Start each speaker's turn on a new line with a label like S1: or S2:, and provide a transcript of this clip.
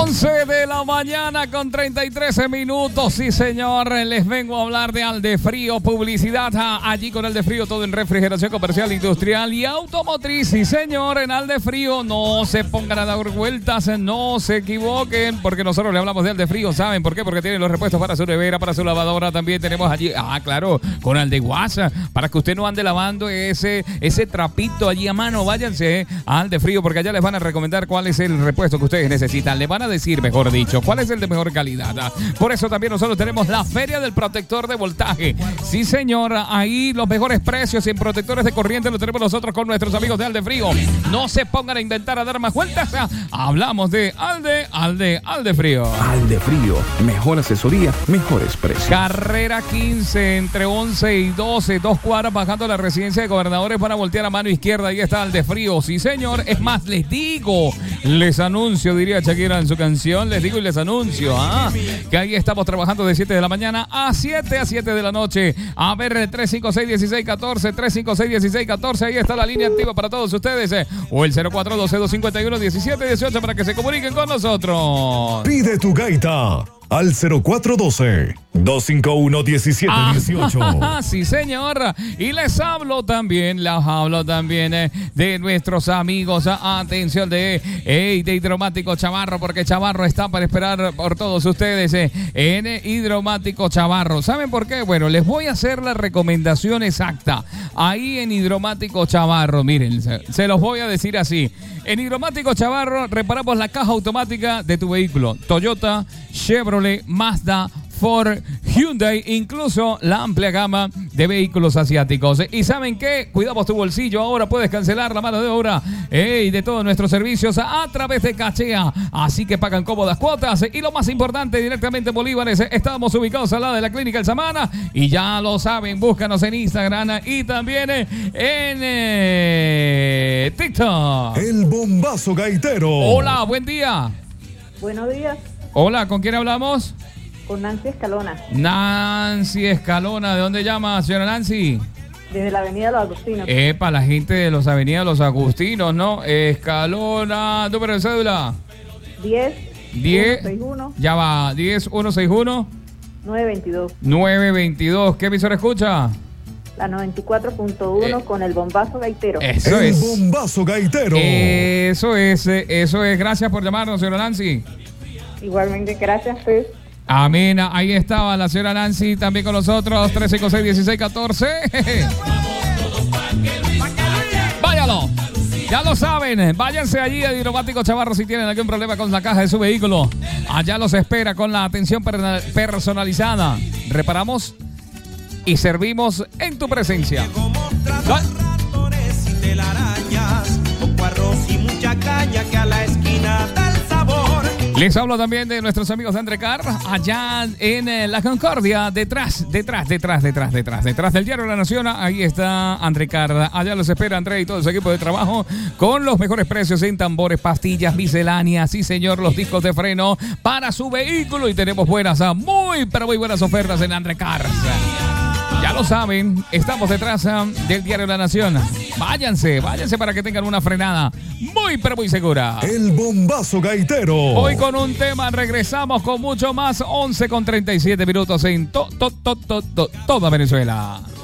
S1: 11 de la mañana con 33 minutos. Sí, señor. Les vengo a hablar de Aldefrío. Publicidad allí con Aldefrío. Todo en refrigeración comercial, industrial y automotriz. Sí, señor. En Aldefrío no se pongan a dar vueltas. No se equivoquen. Porque nosotros le hablamos de Aldefrío. ¿Saben por qué? Porque tienen los repuestos para su nevera, para su lavadora. También tenemos allí, claro, con Aldeguasa. Para que usted no ande lavando ese trapito allí a mano. Váyanse a Aldefrío porque allá les van a recomendar cuál es el repuesto que ustedes necesitan. Le van a decir, mejor dicho, cuál es el de mejor calidad. Por eso también nosotros tenemos la Feria del Protector de Voltaje. Sí, señor, ahí los mejores precios en protectores de corriente lo tenemos nosotros con nuestros amigos de Aldefrío. No se pongan a inventar a dar más vueltas. Hablamos de Aldefrío.
S2: Aldefrío, mejor asesoría, mejores precios.
S1: Carrera 15 entre 11 y 12, 2 cuadras bajando la residencia de Gobernadores para voltear a mano izquierda. Ahí está Aldefrío. Sí, señor. Es más, les digo, les anuncio, diría Shakira en su canción, les digo y les anuncio, que ahí estamos trabajando de 7 de la mañana a 7 de la noche. A ver, 356-1614, 356-1614, ahí está la línea activa para todos ustedes, o el 0412-251-1718 para que se comuniquen con nosotros.
S3: Pide tu gaita al 0412-251-1718.
S1: Sí, señor. Y les hablo también de nuestros amigos. Atención de Hidromático Chavarro, porque Chavarro está para esperar por todos ustedes en Hidromático Chavarro. ¿Saben por qué? Bueno, les voy a hacer la recomendación exacta. Ahí en Hidromático Chavarro, miren, se los voy a decir así. En Hidromático Chavarro reparamos la caja automática de tu vehículo. Toyota, Chevrolet, Mazda, Ford, Hyundai, incluso la amplia gama de vehículos asiáticos. ¿Y saben qué? Cuidamos tu bolsillo. Ahora puedes cancelar la mano de obra de todos nuestros servicios a través de Cachea. Así que pagan cómodas cuotas. Y lo más importante, directamente en Bolívares. Estamos ubicados al lado de la Clínica El Samana. Y ya lo saben, búscanos en Instagram y también en TikTok.
S3: El Bombazo Gaitero.
S1: Hola, buen día.
S4: Buenos días.
S1: Hola, ¿con quién hablamos?
S4: Con Nancy Escalona.
S1: Nancy Escalona, ¿de dónde llama, señora Nancy?
S4: Desde la Avenida de los Agustinos.
S1: Para la gente de los Avenida de los Agustinos, ¿no? Escalona, número de cédula.
S4: 10161.
S1: Ya va, 10161.
S4: 922.
S1: ¿Qué emisora escucha?
S4: La 94.1 con el Bombazo Gaitero.
S1: Eso
S3: el
S1: es.
S3: Bombazo Gaitero.
S1: Eso es. Gracias por llamarnos, señora Nancy.
S4: Igualmente, gracias, pues.
S1: Amén. Ahí estaba la señora Nancy también con nosotros. 356-1614. Váyalo. Ya lo saben. Váyanse allí a Hidromático Chavarro si tienen algún problema con la caja de su vehículo. Allá los espera con la atención personalizada. Reparamos y servimos en tu presencia.
S5: Y telarañas, poco arroz y mucha caña que a la esquina da el sabor.
S1: Les hablo también de nuestros amigos de Andrecar, allá en La Concordia, detrás del Diario La Nación. Ahí está Andrecar. Allá los espera André y todo su equipo de trabajo con los mejores precios en tambores, pastillas, misceláneas. Sí, señor, los discos de freno para su vehículo. Y tenemos muy buenas ofertas en Andrecar. Ya lo saben, estamos detrás del Diario La Nación. Váyanse para que tengan una frenada muy segura.
S3: El Bombazo Gaitero.
S1: Hoy con un tema, regresamos con mucho más. 11 con 37 minutos en toda Venezuela.